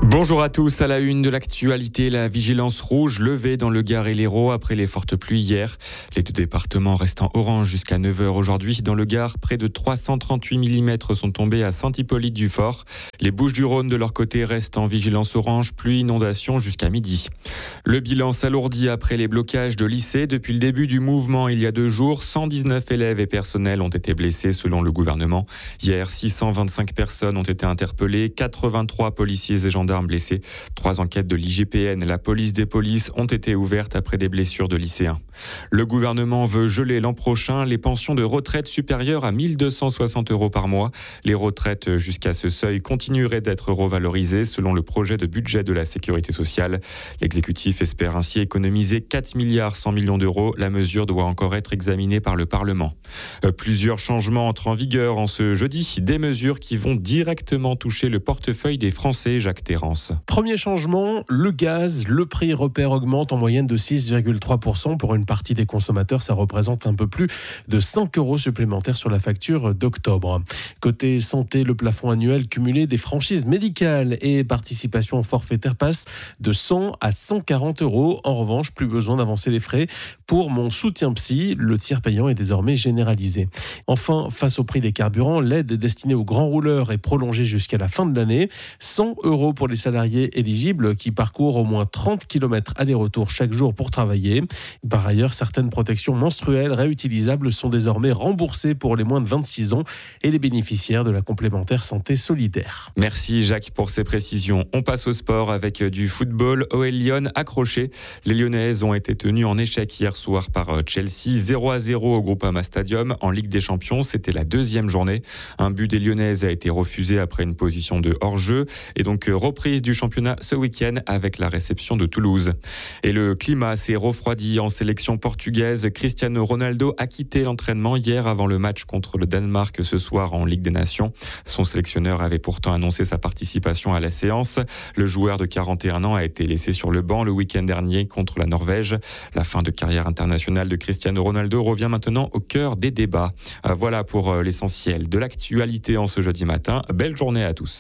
Bonjour à tous, à la une de l'actualité, la vigilance rouge levée dans le Gard et l'Hérault après les fortes pluies hier. Les deux départements restent en orange jusqu'à 9h aujourd'hui. Dans le Gard, près de 338 mm sont tombés à Saint-Hippolyte-du-Fort. Les Bouches-du-Rhône, de leur côté, restent en vigilance orange, pluie, inondation jusqu'à midi. Le bilan s'alourdit après les blocages de lycées. Depuis le début du mouvement, il y a 2 jours, 119 élèves et personnels ont été blessés selon le gouvernement. Hier, 625 personnes ont été interpellées, 83 policiers et gendarmes blessés. 3 enquêtes de l'IGPN et la police des polices ont été ouvertes après des blessures de lycéens. Le gouvernement veut geler l'an prochain les pensions de retraite supérieures à 1 260 € par mois. Les retraites jusqu'à ce seuil continueraient d'être revalorisées selon le projet de budget de la sécurité sociale. L'exécutif espère ainsi économiser 4 milliards 100 millions d'euros. La mesure doit encore être examinée par le Parlement. Plusieurs changements entrent en vigueur en ce jeudi. Des mesures qui vont directement toucher le portefeuille des Français, Jacques Terrance. Premier changement, le gaz, le prix repère augmente en moyenne de 6,3%. Pour une partie des consommateurs, ça représente un peu plus de 5 € supplémentaires sur la facture d'octobre. Côté santé, le plafond annuel cumulé des franchises médicales et participations forfaitaires passe de 100 à 140 €. En revanche, plus besoin d'avancer les frais pour mon soutien psy. Le tiers payant est désormais généralisé. Enfin, face au prix des carburants, l'aide destinée aux grands rouleurs est prolongée jusqu'à la fin de l'année. 100 € pour les salariés éligibles qui parcourent au moins 30 km aller-retour chaque jour pour travailler. Par ailleurs, certaines protections menstruelles réutilisables sont désormais remboursées pour les moins de 26 ans et les bénéficiaires de la complémentaire santé solidaire. Merci Jacques pour ces précisions. On passe au sport avec du football. OL Lyon accroché. Les Lyonnaises ont été tenues en échec hier soir par Chelsea. 0-0 au Groupama Stadium en Ligue des Champions. C'était la 2e journée. Un but des Lyonnaises a été refusé après une position de hors-jeu et donc reprise du championnat ce week-end avec la réception de Toulouse. Et le climat s'est refroidi en sélection portugaise. Cristiano Ronaldo a quitté l'entraînement hier avant le match contre le Danemark ce soir en Ligue des Nations. Son sélectionneur avait pourtant annoncé sa participation à la séance. Le joueur de 41 ans a été laissé sur le banc le week-end dernier contre la Norvège. La fin de carrière internationale de Cristiano Ronaldo revient maintenant au cœur des débats. Voilà pour l'essentiel de l'actualité en ce jeudi matin. Belle journée à tous.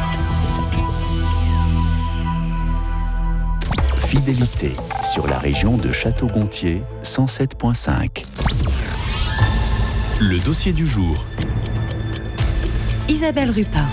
Fidélité sur la région de Château-Gontier, 107.5. Le dossier du jour. Isabelle Rupin.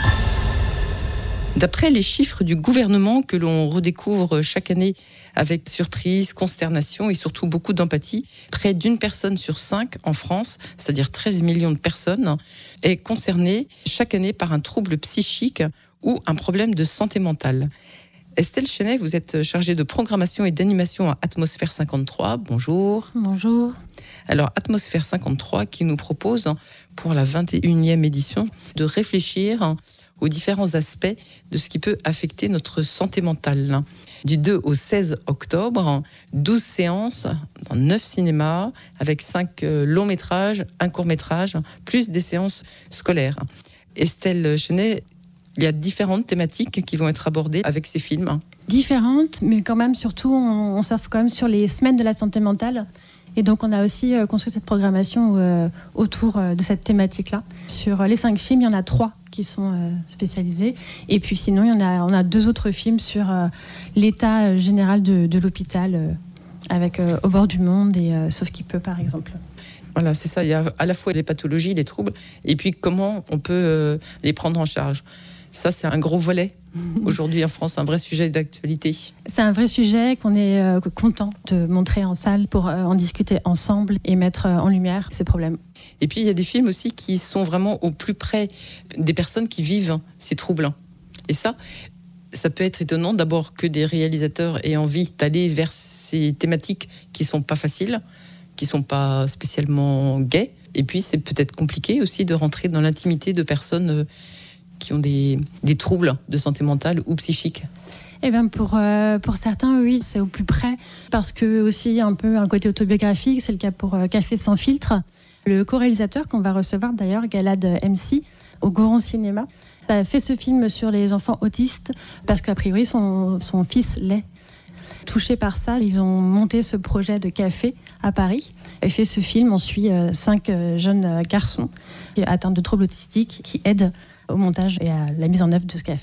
D'après les chiffres du gouvernement que l'on redécouvre chaque année avec surprise, consternation et surtout beaucoup d'empathie, près d'1 personne sur 5 en France, c'est-à-dire 13 millions de personnes, est concernée chaque année par un trouble psychique ou un problème de santé mentale. Estelle Chenet, vous êtes chargée de programmation et d'animation à Atmosphère 53. Bonjour. Bonjour. Alors, Atmosphère 53 qui nous propose, pour la 21e édition, de réfléchir aux différents aspects de ce qui peut affecter notre santé mentale. Du 2 au 16 octobre, 12 séances dans 9 cinémas, avec 5 longs métrages, un court métrage, plus des séances scolaires. Estelle Chenet, il y a différentes thématiques qui vont être abordées avec ces films. Différentes, mais quand même, surtout, on surfe quand même sur les semaines de la santé mentale. Et donc, on a aussi construit cette programmation autour de cette thématique-là. Sur les 5 films, il y en a 3 qui sont spécialisés. Et puis sinon, on a 2 autres films sur l'état général de l'hôpital, avec Au bord du monde et Sauf qui peut, par exemple. Voilà, c'est ça. Il y a à la fois les pathologies, les troubles, et puis comment on peut les prendre en charge. Ça, c'est un gros volet. Aujourd'hui, en France, un vrai sujet d'actualité. C'est un vrai sujet qu'on est content de montrer en salle pour en discuter ensemble et mettre en lumière ces problèmes. Et puis, il y a des films aussi qui sont vraiment au plus près des personnes qui vivent ces troubles. Et ça peut être étonnant d'abord que des réalisateurs aient envie d'aller vers ces thématiques qui ne sont pas faciles, qui ne sont pas spécialement gaies. Et puis, c'est peut-être compliqué aussi de rentrer dans l'intimité de personnes qui ont des troubles de santé mentale ou psychique. Eh bien pour certains, oui, c'est au plus près, parce que aussi un peu un côté autobiographique, c'est le cas pour Café sans filtre. Le co-réalisateur qu'on va recevoir d'ailleurs, Galad MC, au Goron Cinéma, a fait ce film sur les enfants autistes, parce qu'a priori son fils l'est. Touchés par ça, ils ont monté ce projet de café à Paris. Et fait ce film, on suit 5 jeunes garçons atteints de troubles autistiques qui aident au montage et à la mise en œuvre de ce café.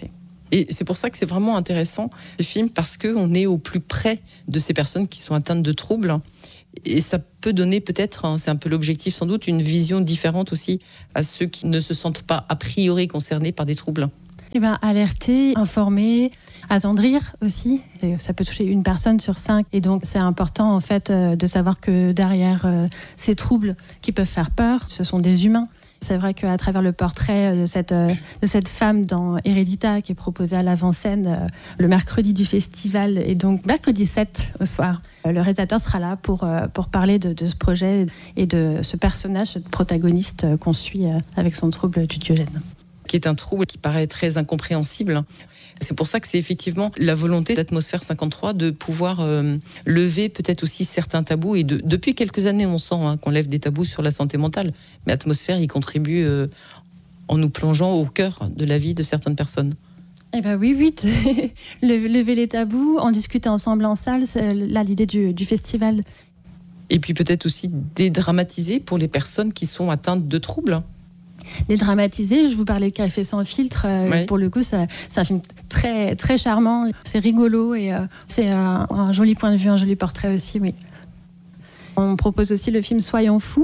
Et c'est pour ça que c'est vraiment intéressant, ce film, parce qu'on est au plus près de ces personnes qui sont atteintes de troubles. Et ça peut donner peut-être, c'est un peu l'objectif sans doute, une vision différente aussi à ceux qui ne se sentent pas a priori concernés par des troubles. Alerter, informer, attendrir aussi. Et ça peut toucher une personne sur 5. Et donc, c'est important en fait de savoir que derrière ces troubles qui peuvent faire peur, ce sont des humains. C'est vrai qu'à travers le portrait de cette femme dans Hérédita qui est proposée à l'avant-scène le mercredi du festival et donc mercredi 7 au soir, le réalisateur sera là pour parler de ce projet et de ce personnage, ce protagoniste qu'on suit avec son trouble du Diogène. Qui est un trouble qui paraît très incompréhensible. C'est pour ça que c'est effectivement la volonté d'Atmosphère 53 de pouvoir lever peut-être aussi certains tabous. Et depuis quelques années, on sent qu'on lève des tabous sur la santé mentale. Mais Atmosphère y contribue en nous plongeant au cœur de la vie de certaines personnes. Oui, lever les tabous, en discuter ensemble en salle, c'est là l'idée du festival. Et puis peut-être aussi dédramatiser pour les personnes qui sont atteintes de troubles. Dédramatiser, je vous parlais de Café sans filtre, Ouais. Pour le coup c'est un film très, très charmant, c'est rigolo et c'est un joli point de vue, un joli portrait aussi, oui. On propose aussi le film Soyons fous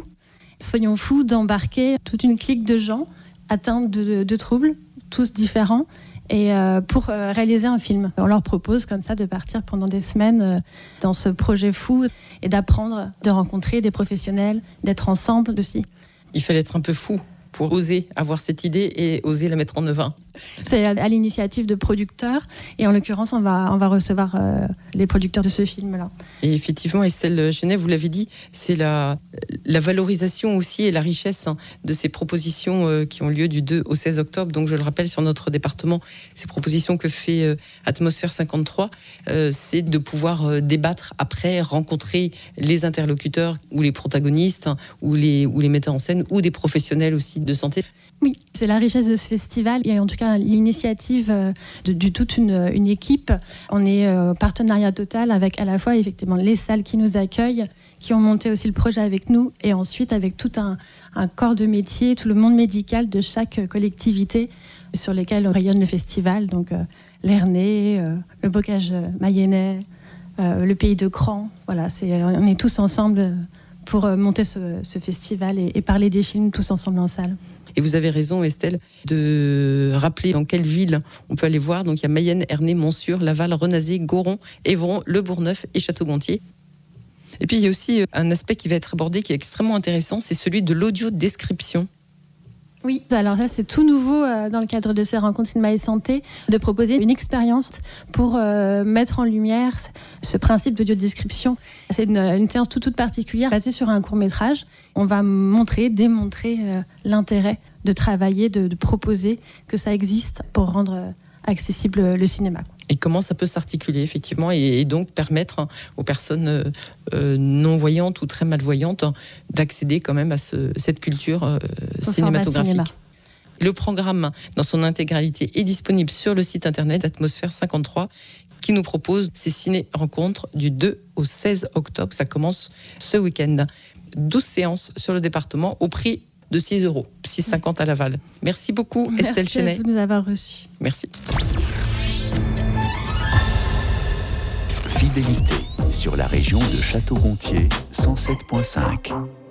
d'embarquer toute une clique de gens atteints de troubles, tous différents, et pour réaliser un film. On leur propose comme ça de partir pendant des semaines dans ce projet fou et d'apprendre, de rencontrer des professionnels, d'être ensemble aussi. Il fallait être un peu fou pour oser avoir cette idée et oser la mettre en œuvre. C'est à l'initiative de producteurs et en l'occurrence on va recevoir les producteurs de ce film-là. Et effectivement, Estelle Chenet, vous l'avez dit, c'est la valorisation aussi et la richesse de ces propositions qui ont lieu du 2 au 16 octobre. Donc je le rappelle, sur notre département, ces propositions que fait Atmosphère 53, c'est de pouvoir débattre après, rencontrer les interlocuteurs ou les protagonistes ou les metteurs en scène ou des professionnels aussi de santé. Oui, c'est la richesse de ce festival et en tout cas l'initiative de toute une équipe. On est partenariat total avec à la fois effectivement les salles qui nous accueillent, qui ont monté aussi le projet avec nous et ensuite avec tout un corps de métier, tout le monde médical de chaque collectivité sur lesquels rayonne le festival. Donc l'Ernée, le Bocage mayennais, le Pays de Cran. Voilà, on est tous ensemble pour monter ce festival et parler des films tous ensemble en salle. Et vous avez raison, Estelle, de rappeler dans quelle ville on peut aller voir. Donc il y a Mayenne, Ernée, Montsûrs, Laval, Renazé, Goron, Évron, Le Bourgneuf et Château-Gontier. Et puis il y a aussi un aspect qui va être abordé qui est extrêmement intéressant, c'est celui de l'audio-description. Oui, alors là c'est tout nouveau dans le cadre de ces rencontres cinéma et santé, de proposer une expérience pour mettre en lumière ce principe d'audio-description. C'est une séance toute particulière basée sur un court-métrage. On va démontrer l'intérêt de travailler, de proposer que ça existe pour rendre accessible le cinéma. Et comment ça peut s'articuler effectivement et donc permettre aux personnes non-voyantes ou très malvoyantes d'accéder quand même à cette culture cinématographique. Le programme dans son intégralité est disponible sur le site internet Atmosphère 53 qui nous propose ces ciné-rencontres du 2 au 16 octobre. Ça commence ce week-end. 12 séances sur le département au prix de 6 €, 6,50 à Laval. Merci beaucoup Estelle Chenet. Merci de nous avoir reçus. Merci. Fidélité sur la région de Château-Gontier 107.5.